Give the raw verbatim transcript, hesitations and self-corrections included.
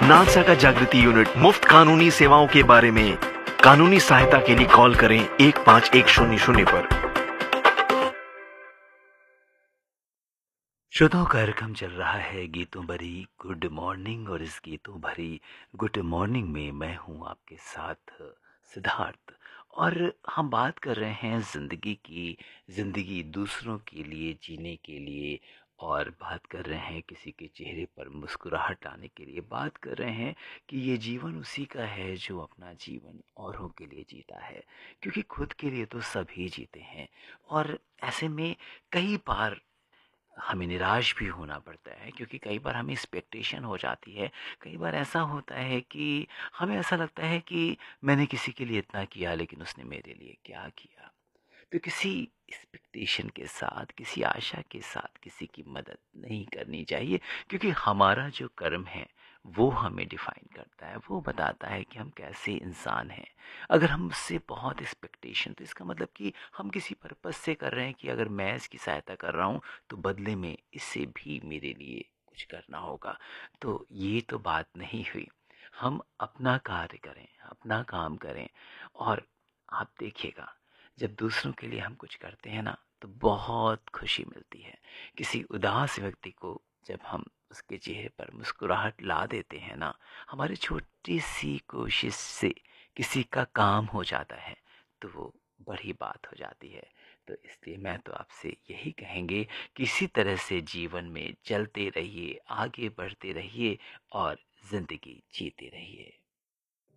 NALSA का जागृति unit मुफ्त कानूनी सेवाओं के बारे में कानूनी सहायता के लिए कॉल करें एक पाँच एक शून्य शून्य पर। श्रोताओं, कार्यक्रम चल रहा है गीतों भरी गुड मॉर्निंग, और इस गीतों भरी गुड मॉर्निंग में मैं हूं आपके साथ सिद्धार्थ। और हम बात कर रहे हैं ज़िंदगी की, ज़िंदगी दूसरों के लिए जीने के लिए, और बात कर रहे हैं किसी के चेहरे पर मुस्कुराहट लाने के लिए। बात कर रहे हैं कि ये जीवन उसी का है जो अपना जीवन औरों के लिए जीता है, क्योंकि खुद के लिए तो सभी जीते हैं। और ऐसे में कई बार हमें निराश भी होना पड़ता है, क्योंकि कई बार हमें एक्सपेक्टेशन हो जाती है। कई बार ऐसा होता है कि हमें ऐसा लगता है कि मैंने किसी के लिए इतना किया, लेकिन उसने मेरे लिए क्या किया। तो किसी एक्सपेक्टेशन के साथ, किसी आशा के साथ किसी की मदद नहीं करनी चाहिए, क्योंकि हमारा जो कर्म है वो हमें डिफाइन करता है, वो बताता है कि हम कैसे इंसान हैं। अगर हम उससे बहुत एक्सपेक्टेशन, तो इसका मतलब कि हम किसी पर्पस से कर रहे हैं कि अगर मैं इसकी सहायता कर रहा हूँ तो बदले में इससे भी मेरे लिए कुछ करना होगा। तो ये तो बात नहीं हुई। हम अपना कार्य करें, अपना काम करें, और आप देखिएगा, जब दूसरों के लिए हम कुछ करते हैं ना, तो बहुत खुशी मिलती है। किसी उदास व्यक्ति को जब हम उसके चेहरे पर मुस्कुराहट ला देते हैं ना, हमारी छोटी सी कोशिश से किसी का काम हो जाता है, तो वो बड़ी बात हो जाती है। तो इसलिए मैं तो आपसे यही कहेंगे कि इसी तरह से जीवन में चलते रहिए, आगे बढ़ते रहिए और ज़िंदगी जीते रहिए।